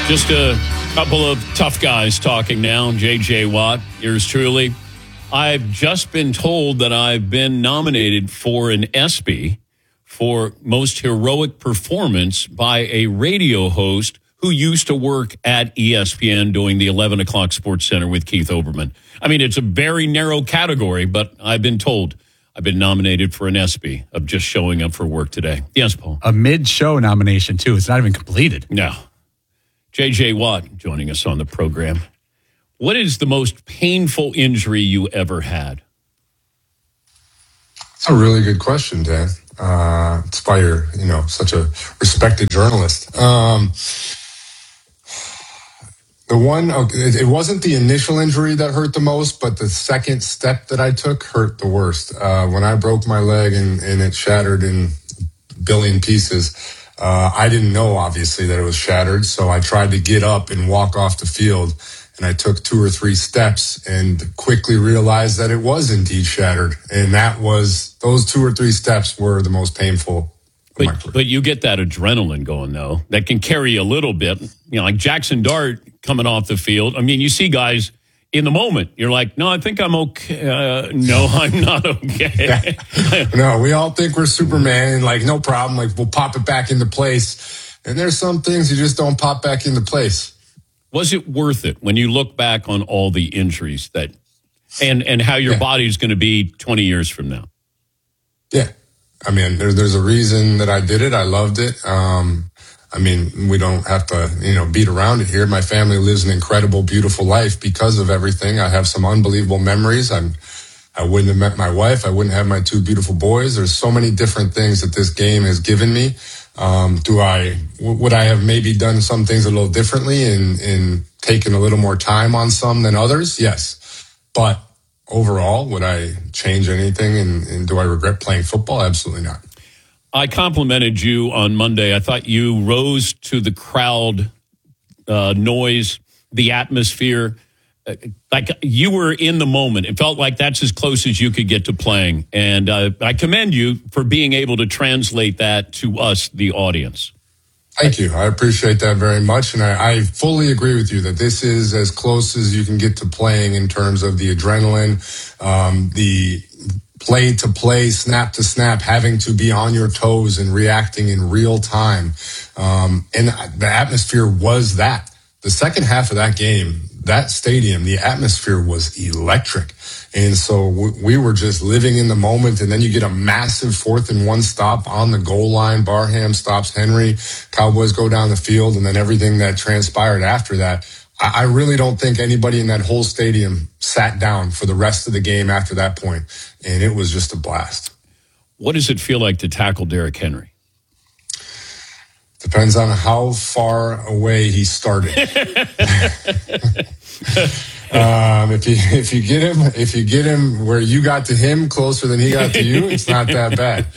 Just a couple of tough guys talking now. J.J. Watt, yours truly. I've just been told that I've been nominated for an ESPY for most heroic performance by a radio host who used to work at ESPN doing the 11 o'clock Sports Center with Keith Olbermann. I mean, it's a very narrow category, but I've been told I've been nominated for an ESPY of just showing up for work today. Yes, Paul. A mid-show nomination, too. It's not even completed. No. J.J. Watt joining us on the program. What is the most painful injury you ever had? That's a really good question, Dan. It's by your, such a respected journalist. It wasn't the initial injury that hurt the most, but the second step that I took hurt the worst. When I broke my leg and it shattered in a billion pieces, I didn't know, obviously, that it was shattered. So I tried to get up and walk off the field. And I took 2 or 3 steps and quickly realized that it was indeed shattered. And those 2 or 3 steps were the most painful. But you get that adrenaline going, though, that can carry you a little bit. Like Jackson Dart coming off the field. I mean, you see guys in the moment. You're like, no, I think I'm okay. No, I'm not okay. No, we all think we're Superman and like, no problem. Like, we'll pop it back into place. And there's some things you just don't pop back into place. Was it worth it when you look back on all the injuries and how your body's going to be 20 years from now? Yeah. I mean, there's a reason that I did it. I loved it. We don't have to, beat around it here. My family lives an incredible, beautiful life because of everything. I have some unbelievable memories. I wouldn't have met my wife. I wouldn't have my 2 beautiful boys. There's so many different things that this game has given me. Would I have maybe done some things a little differently and taken a little more time on some than others? Yes. But overall, would I change anything and do I regret playing football? Absolutely not. I complimented you on Monday. I thought you rose to the crowd noise, the atmosphere. Like you were in the moment. It felt like that's as close as you could get to playing. And I commend you for being able to translate that to us, the audience. Thank you. I appreciate that very much. And I fully agree with you that this is as close as you can get to playing in terms of the adrenaline, the play to play, snap to snap, having to be on your toes and reacting in real time. And the atmosphere was that. The second half of that game, that stadium, the atmosphere was electric. And so we were just living in the moment. And then you get a massive 4th and 1 stop on the goal line. Barham stops Henry. Cowboys go down the field. And then everything that transpired after that. I really don't think anybody in that whole stadium sat down for the rest of the game after that point. And it was just a blast. What does it feel like to tackle Derrick Henry? Depends on how far away he started. If you get him where you got to him closer than he got to you, it's not that bad.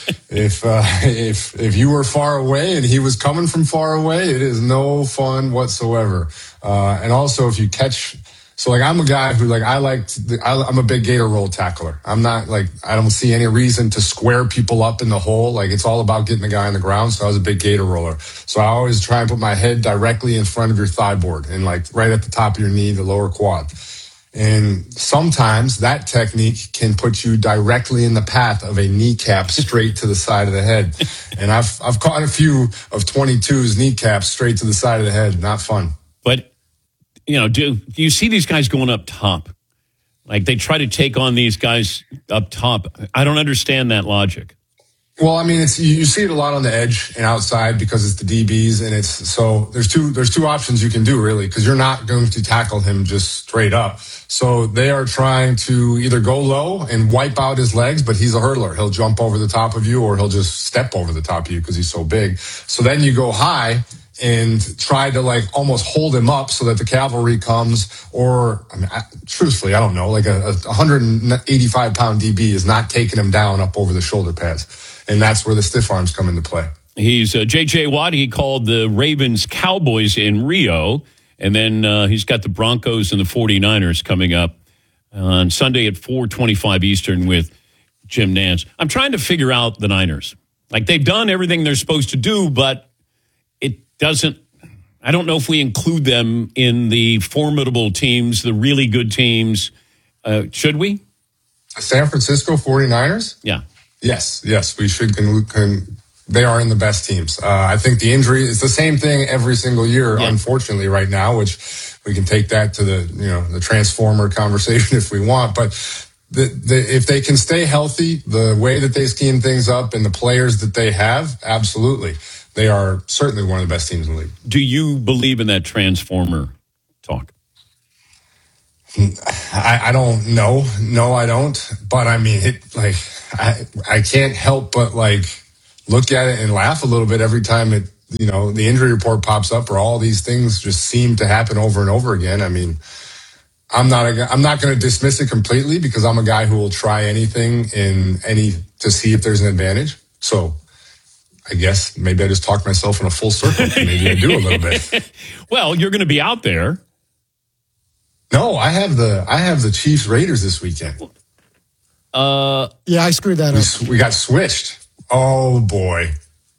If you were far away and he was coming from far away, it is no fun whatsoever. And also if you catch. So, I'm a guy who, I'm a big gator roll tackler. I'm not, I don't see any reason to square people up in the hole. It's all about getting the guy on the ground. So I was a big gator roller. So I always try and put my head directly in front of your thigh board and, right at the top of your knee, the lower quad. And sometimes that technique can put you directly in the path of a kneecap straight to the side of the head. And I've caught a few of 22's kneecaps straight to the side of the head. Not fun. But do you see these guys going up top? Like they try to take on these guys up top. I don't understand that logic. Well, you see it a lot on the edge and outside because it's the DBs, and there's two options you can do really, because you're not going to tackle him just straight up. So they are trying to either go low and wipe out his legs, but he's a hurdler. He'll jump over the top of you, or he'll just step over the top of you because he's so big. So then you go high and try to almost hold him up so that the cavalry comes, or truthfully, I don't know, a 185-pound DB is not taking him down up over the shoulder pads. And that's where the stiff arms come into play. He's J.J. Watt. He called the Ravens Cowboys in Rio. And then he's got the Broncos and the 49ers coming up on Sunday at 4:25 Eastern with Jim Nantz. I'm trying to figure out the Niners. They've done everything they're supposed to do, but it doesn't, I don't know if we include them in the formidable teams, the really good teams. Should we? San Francisco 49ers? Yeah. Yes, we should. They are in the best teams. I think the injury is the same thing every single year, unfortunately, right now, which we can take that to the transformer conversation if we want. But if they can stay healthy, the way that they scheme things up and the players that they have, absolutely. They are certainly one of the best teams in the league. Do you believe in that transformer talk? I don't know. No, I don't. But I mean, I can't help but look at it and laugh a little bit every time the injury report pops up, or all these things just seem to happen over and over again. I mean, I'm not going to dismiss it completely, because I'm a guy who will try anything to see if there's an advantage. So I guess maybe I just talked myself in a full circle. Maybe I do a little bit. Well, you're going to be out there. No, I have the Chiefs Raiders this weekend. Yeah, I screwed that up. We got switched. Oh boy.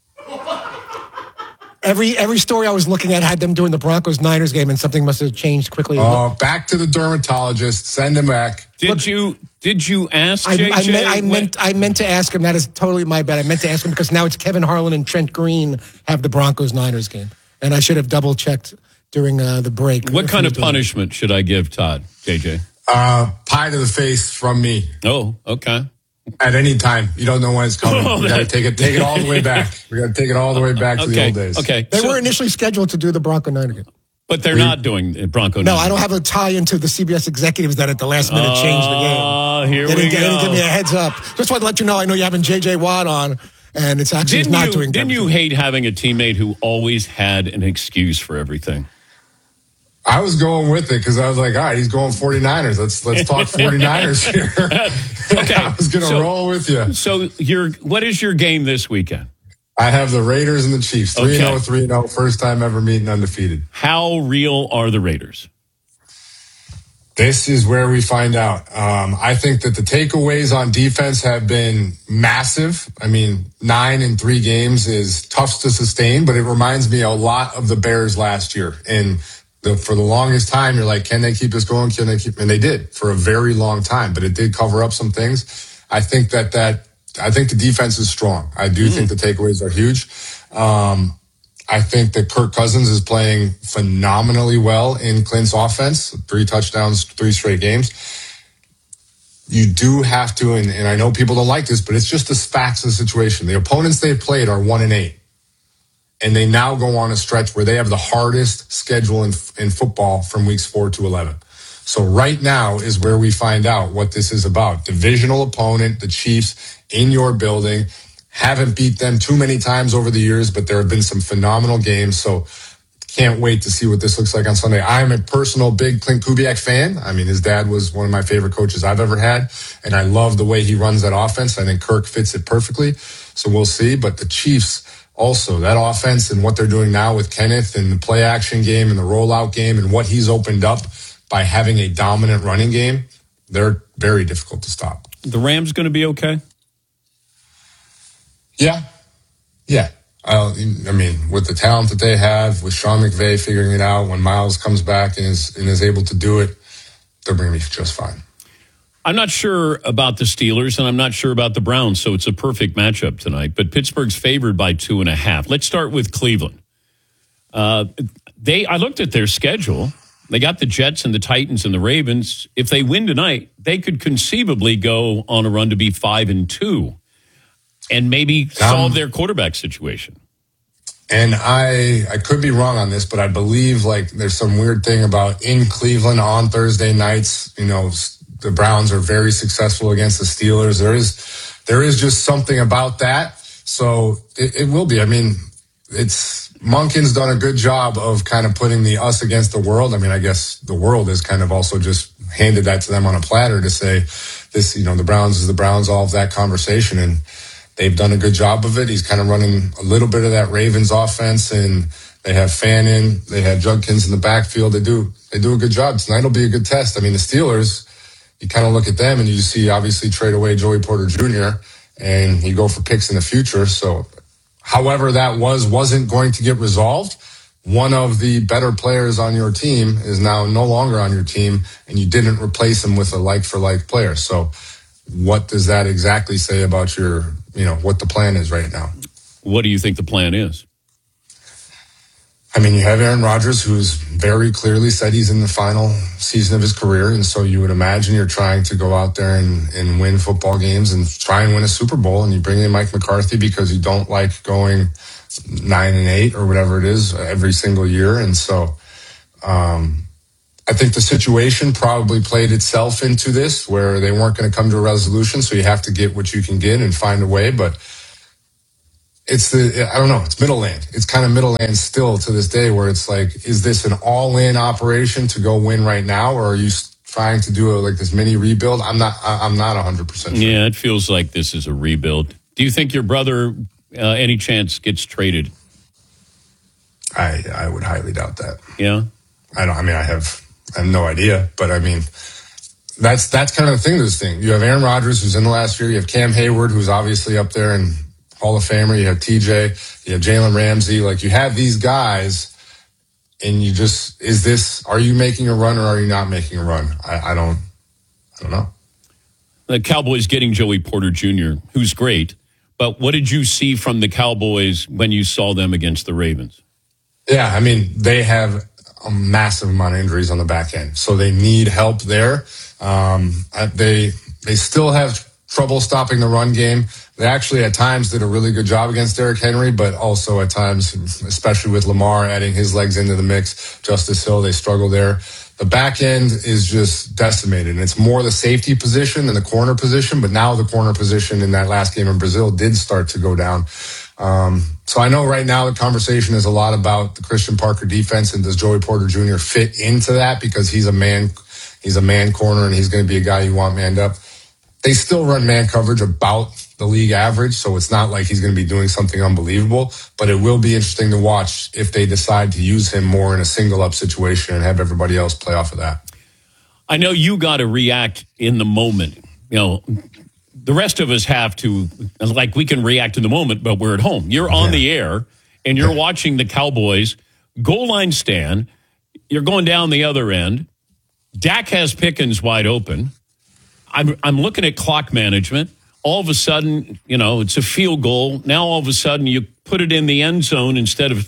Every story I was looking at had them doing the Broncos-Niners game, and something must have changed quickly. Back to the dermatologist. Send him back. Did you ask JJ? I meant to ask him. That is totally my bad. I meant to ask him because now it's Kevin Harlan and Trent Green have the Broncos-Niners game, and I should have double-checked during the break. What kind of punishment should I give Todd, JJ? Pie to the face from me. Oh, okay. At any time. You don't know when it's coming. We got to take it all the way back. We got to take it all the way back to the old days. Okay. They were initially scheduled to do the Bronco-Niner game. But they're not doing Bronco. No, I don't have a tie into the CBS executives that at the last minute changed the game. Here they we go. They didn't give me a heads up. Just wanted to let you know. I know you're having JJ Watt on, and it's actually not doing. Didn't you hate having a teammate who always had an excuse for everything? I was going with it because I was like, all right, he's going 49ers. Let's talk 49ers here. Okay. I was going to roll with you. So what is your game this weekend? I have the Raiders and the Chiefs. 3-0. First time ever meeting undefeated. How real are the Raiders? This is where we find out. I think that the takeaways on defense have been massive. I mean, 9 in 3 games is tough to sustain, but it reminds me a lot of the Bears last year. And for the longest time, you're like, can they keep this going? Can they keep? And they did for a very long time, but it did cover up some things. I think I think the defense is strong. I do think the takeaways are huge. I think that Kirk Cousins is playing phenomenally well in Clint's offense. 3 touchdowns, 3 straight games. You do have to, and I know people don't like this, but it's just the facts of the situation. The opponents they've played are 1-8. And they now go on a stretch where they have the hardest schedule in football from weeks 4 to 11. So right now is where we find out what this is about. Divisional opponent, the Chiefs, in your building. Haven't beat them too many times over the years, but there have been some phenomenal games. So can't wait to see what this looks like on Sunday. I'm a personal big Clint Kubiak fan. I mean, his dad was one of my favorite coaches I've ever had, and I love the way he runs that offense. I think Kirk fits it perfectly. So we'll see. But the Chiefs, also, that offense and what they're doing now with Kenneth and the play action game and the rollout game and what he's opened up by having a dominant running game, they're very difficult to stop. The Rams going to be okay? Yeah. I mean, with the talent that they have, with Sean McVay figuring it out, when Miles comes back and is able to do it, they're going to be just fine. I'm not sure about the Steelers, and I'm not sure about the Browns, so it's a perfect matchup tonight. But Pittsburgh's favored by 2.5. Let's start with Cleveland. I looked at their schedule. They got the Jets and the Titans and the Ravens. If they win tonight, they could conceivably go on a run to be 5-2 and maybe solve their quarterback situation. And I could be wrong on this, but I believe there's some weird thing about in Cleveland on Thursday nights, the Browns are very successful against the Steelers. There is just something about that. So it will be. I mean, Monken's done a good job of kind of putting the us against the world. I mean, I guess the world has kind of also just handed that to them on a platter to say this, the Browns is the Browns, all of that conversation. And they've done a good job of it. He's kind of running a little bit of that Ravens offense, and they have Fannin, they have Judkins in the backfield. They do a good job. Tonight will be a good test. I mean, the Steelers, you kind of look at them and you see obviously trade away Joey Porter Jr. and you go for picks in the future. So however that wasn't going to get resolved, one of the better players on your team is now no longer on your team, and you didn't replace him with a like-for-like player. So what does that exactly say about what the plan is right now? What do you think the plan is? I mean, you have Aaron Rodgers, who's very clearly said he's in the final season of his career. And so you would imagine you're trying to go out there and win football games and try and win a Super Bowl. And you bring in Mike McCarthy because you don't like going 9-8 or whatever it is every single year. And so I think the situation probably played itself into this, where they weren't going to come to a resolution. So you have to get what you can get and find a way. But it's middle land. It's kind of middle land still to this day, where it's like, is this an all-in operation to go win right now, or are you trying to do this mini rebuild? I'm not 100% sure. Yeah, it feels like this is a rebuild. Do you think your brother, any chance, gets traded? I would highly doubt that. Yeah, I have no idea, but I mean, that's kind of the thing to this thing. You have Aaron Rodgers, who's in the last year. You have Cam Hayward, who's obviously up there and Hall of Famer. You have TJ, you have Jalen Ramsey. Like, you have these guys, and are you making a run or are you not making a run? I don't know. The Cowboys getting Joey Porter Jr., who's great, but what did you see from the Cowboys when you saw them against the Ravens? Yeah, I mean, they have a massive amount of injuries on the back end, so they need help there. They still have trouble stopping the run game. They actually at times did a really good job against Derrick Henry, but also at times, especially with Lamar adding his legs into the mix, Justice Hill, they struggle there. The back end is just decimated, and it's more the safety position than the corner position, but now the corner position in that last game in Brazil did start to go down. So I know right now the conversation is a lot about the Christian Parker defense, and does Joey Porter Jr. fit into that, because he's a man corner and he's going to be a guy you want manned up. They still run man coverage about the league average, so it's not like he's going to be doing something unbelievable, but it will be interesting to watch if they decide to use him more in a single up situation and have everybody else play off of that. I know you got to react in the moment. The rest of us have to, we can react in the moment, but we're at home. You're on the air and you're watching the Cowboys goal line stand. You're going down the other end. Dak has Pickens wide open. I'm looking at clock management. All of a sudden, it's a field goal. Now all of a sudden you put it in the end zone instead of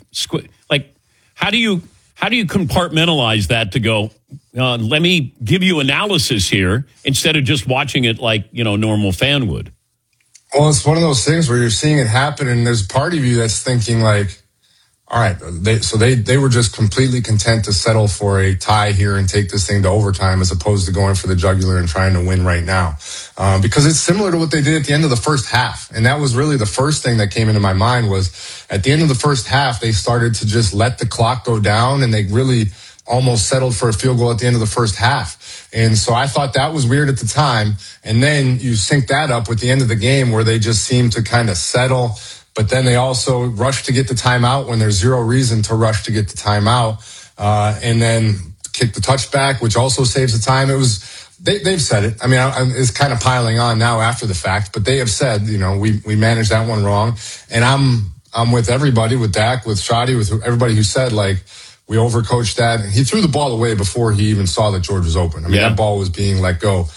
how do you compartmentalize that to go, let me give you analysis here instead of just watching it like, normal fan would? Well, it's one of those things where you're seeing it happen, and there's part of you that's thinking like, all right, they were just completely content to settle for a tie here and take this thing to overtime as opposed to going for the jugular and trying to win right now. Because it's similar to what they did at the end of the first half. And that was really the first thing that came into my mind was at the end of the first half, they started to just let the clock go down, and they really almost settled for a field goal at the end of the first half. And so I thought that was weird at the time. And then you sync that up with the end of the game where they just seemed to kind of settle. But then they also rush to get the timeout when there's zero reason to rush to get the timeout, and then kick the touchback, which also saves the time. They've said it. I mean, it's kind of piling on now after the fact, but they have said, we managed that one wrong. And I'm with everybody, with Dak, with Shadi, with everybody who said we overcoached that. And he threw the ball away before he even saw that George was open. I mean, that ball was being let go.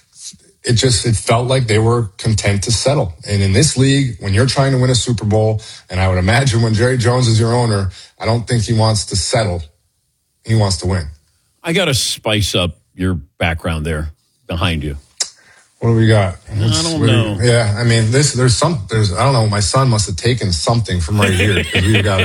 It felt like they were content to settle. And in this league, when you're trying to win a Super Bowl, and I would imagine when Jerry Jones is your owner, I don't think he wants to settle. He wants to win. I got to spice up your background there behind you. What do we got? I don't know. Yeah, I mean, there's I don't know. My son must have taken something from right here, because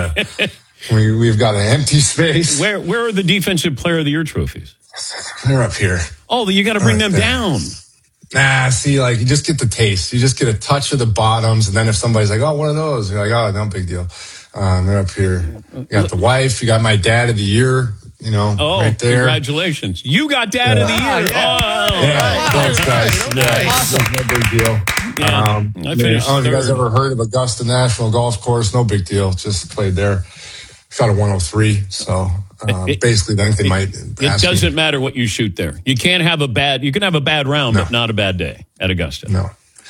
we've got an empty space. Where are the Defensive Player of the Year trophies? They're up here. Oh, you got to bring them down. Nah, see, you just get the taste. You just get a touch of the bottoms, and then if somebody's like, oh, one of those, you're like, oh, no big deal. They're up here. You got the wife. You got my Dad of the Year, right there. Congratulations. You got Dad of the Year. Yeah. Oh, yeah. Thanks, guys. Yeah, awesome. No big deal. Yeah, I finished if you guys ever heard of Augusta National Golf Course, no big deal. Just played there. Shot a 103, so... basically, I think they might. It doesn't matter what you shoot there. You can have a bad round, but not a bad day at Augusta. No.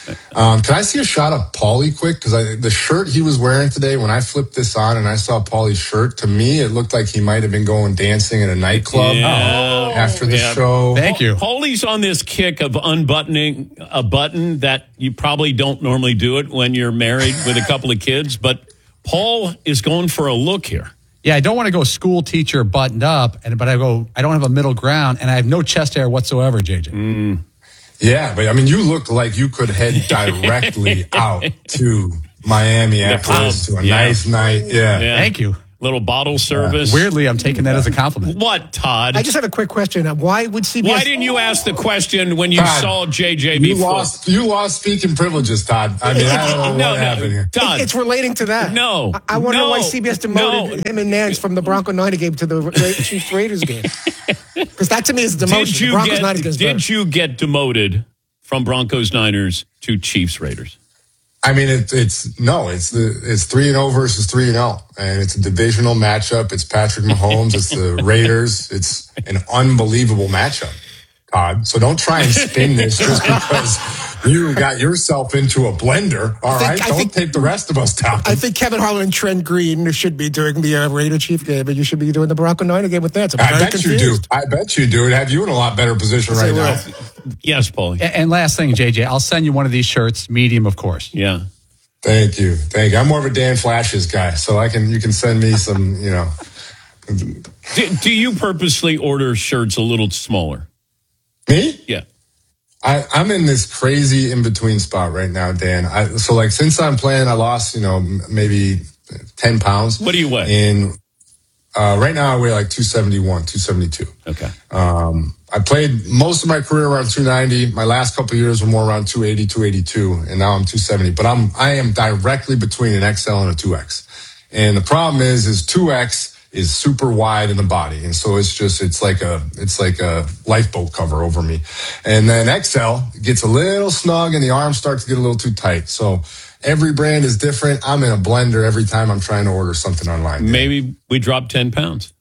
Can I see a shot of Paulie quick? Because the shirt he was wearing today, when I flipped this on and I saw Paulie's shirt, to me, it looked like he might have been going dancing at a nightclub after the show. Thank you. Paulie's on this kick of unbuttoning a button that you probably don't normally do it when you're married with a couple of kids, but Paul is going for a look here. Yeah, I don't want to go school teacher buttoned up, but I don't have a middle ground, and I have no chest hair whatsoever, JJ. Yeah, but I mean, you look like you could head directly out to Miami afterwards to a nice night. Yeah. Thank you. Little bottle service. Weirdly, I'm taking that as a compliment. What, Todd? I just have a quick question. Why would CBS? Why didn't you ask the question when you Todd, saw JJ before? You lost speaking privileges, Todd. I mean, I don't know what happened here. Todd, It's relating to that. No. I wonder No. why CBS demoted him and Nance from the Bronco Niner game to the Chiefs Raiders game. Because that to me is demotion. The Broncos Niners game is better. Did you get demoted from Broncos Niners to Chiefs Raiders? I mean, it's 3-0 versus 3-0, and it's a divisional matchup. It's Patrick Mahomes. It's the Raiders. It's an unbelievable matchup, Todd. So don't try and spin this just because you got yourself into a blender. All right, don't take the rest of us down. I think Kevin Harlan and Trent Green should be doing the Raider Chief game, and you should be doing the Bronco Niner game with that. So I bet you do. I bet you do. It have you in a lot better position right now. Yes, Paulie. And last thing, JJ, I'll send you one of these shirts, medium, of course. Yeah. Thank you. I'm more of a Dan Flashes guy, so you can send me some, Do you purposely order shirts a little smaller? Me? Yeah. I'm in this crazy in-between spot right now, Dan. Since I'm playing, I lost, maybe 10 pounds. What do you weigh? Right now I weigh like 271, 272. Okay. I played most of my career around 290. My last couple of years were more around 280, 282, and now I'm 270. But I am directly between an XL and a 2X. And the problem is 2X is super wide in the body. And so it's like a lifeboat cover over me. And then XL gets a little snug and the arms start to get a little too tight. So every brand is different. I'm in a blender every time I'm trying to order something online. Maybe we drop 10 pounds.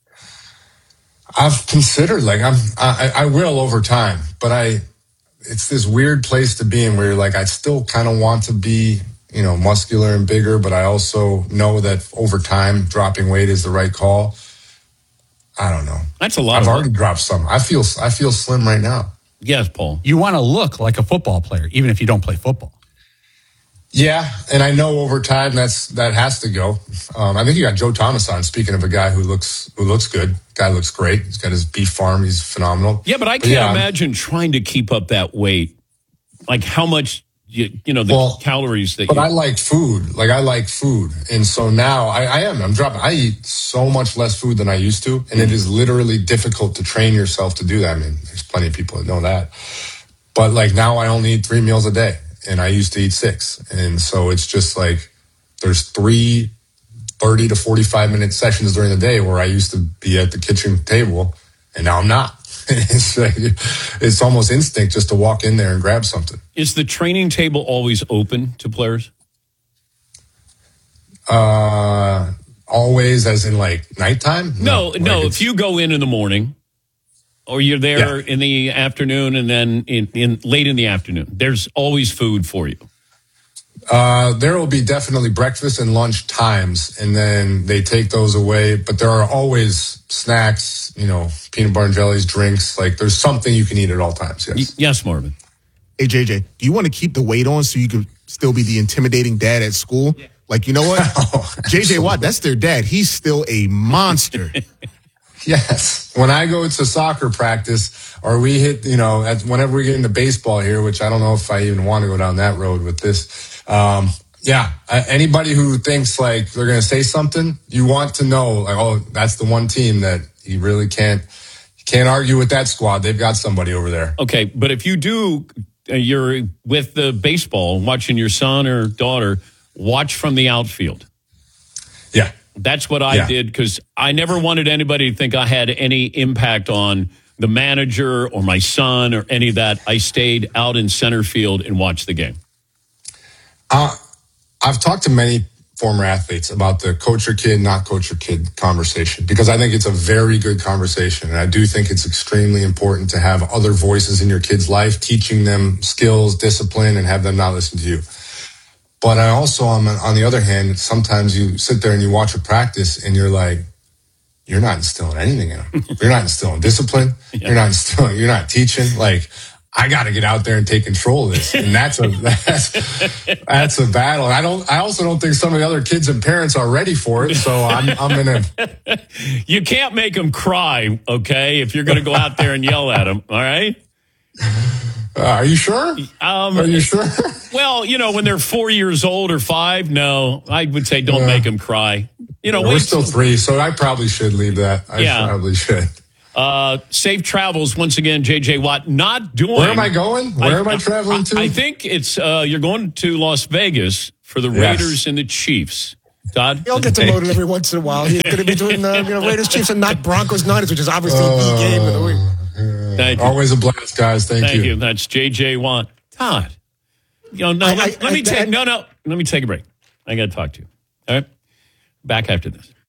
I've considered I will over time, but it's this weird place to be in where you're like, I still kind of want to be, muscular and bigger, but I also know that over time dropping weight is the right call. I don't know. That's a lot. I've already dropped some. I feel slim right now. Yes, Paul. You want to look like a football player, even if you don't play football. Yeah, and I know over time that has to go. I think you got Joe Thomas on. Speaking of a guy who looks good, guy looks great. He's got his beef farm. He's phenomenal. Yeah, but I can't imagine trying to keep up that weight. Like how much calories that. But I like food. I like food, and so now I'm dropping. I eat so much less food than I used to, and it is literally difficult to train yourself to do that. I mean, there's plenty of people that know that, but now I only eat 3 meals a day. And I used to eat 6. And so it's just there's 3 30 to 45-minute sessions during the day where I used to be at the kitchen table and now I'm not. It's almost instinct just to walk in there and grab something. Is the training table always open to players? Always as in nighttime? No. If you go in the morning, or you're there in the afternoon and then in late in the afternoon, there's always food for you. There will be definitely breakfast and lunch times, and then they take those away. But there are always snacks, peanut butter and jellies, drinks. There's something you can eat at all times. Yes. Yes, Marvin. Hey, JJ, do you want to keep the weight on so you can still be the intimidating dad at school? Yeah. You know what? JJ Watt, that's their dad. He's still a monster. Yes. When I go to soccer practice or we hit, whenever we get into baseball here, which I don't know if I even want to go down that road with this. Anybody who thinks they're going to say something, you want to know, that's the one team that you really can't argue with that squad. They've got somebody over there. Okay. But if you do, you're with the baseball, watching your son or daughter, watch from the outfield. Yeah. That's what I did because I never wanted anybody to think I had any impact on the manager or my son or any of that. I stayed out in center field and watched the game. I've talked to many former athletes about the coach your kid, not coach your kid conversation, because I think it's a very good conversation. And I do think it's extremely important to have other voices in your kid's life, teaching them skills, discipline, and have them not listen to you. But I also, on the other hand, sometimes you sit there and you watch a practice and you're like, you're not instilling anything in them. You're not instilling discipline. You're not teaching. Like, I got to get out there and take control of this. And that's a battle. I also don't think some of the other kids and parents are ready for it. So I'm going to. You can't make them cry, okay, if you're going to go out there and yell at them, all right? Are you sure? Are you sure? Well, when they're 4 years old or 5, no, I would say don't make them cry. We're still 3, so I probably should leave that. I probably should. Safe travels once again, J.J. Watt. Not doing. Where am I going? Where am I traveling to? I think it's you're going to Las Vegas for the Raiders and the Chiefs. Todd, he'll get demoted every once in a while. He's going to be doing Raiders Chiefs and not Broncos Niners, which is obviously the game of the week. Thank you. Always a blast, guys. Thank you. That's J.J. Watt. Todd, let me take a break. I got to talk to you. All right, back after this.